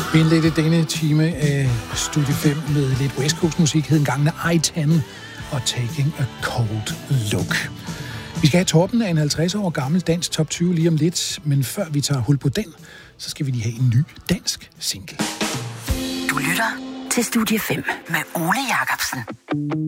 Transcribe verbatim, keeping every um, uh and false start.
Vi indledte denne time af Studie fem med lidt West Coast musik, hed engang I ti og Taking a Cold Look. Vi skal have toppen af en halvtreds år gammel dansk top tyve lige om lidt, men før vi tager hul på den, så skal vi lige have en ny dansk single. Du lytter til Studie fem med Ole Jacobsen.